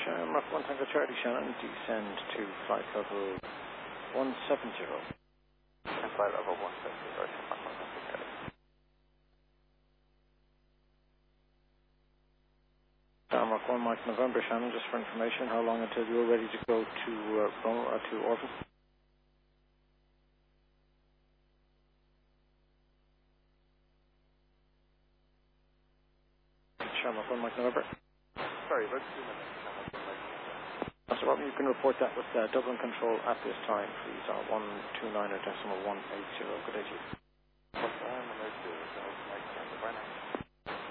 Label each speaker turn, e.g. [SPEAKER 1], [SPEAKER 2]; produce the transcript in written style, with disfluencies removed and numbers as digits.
[SPEAKER 1] Shamrock 1 Tango Charlie Shannon, descend to flight level 170.
[SPEAKER 2] And flight level 170, Shamrock 1 Tango Charlie.
[SPEAKER 1] Shamrock 1 Mike November Shannon, just for information, how long until you're ready to go to orbit? Shamrock 1 Mike November.
[SPEAKER 2] Sorry, about 2 minutes. Shamrock 1 Mike November.
[SPEAKER 1] That's what you can report that with Dublin Control at this time, please, 129 or decimal 180. Good day to you.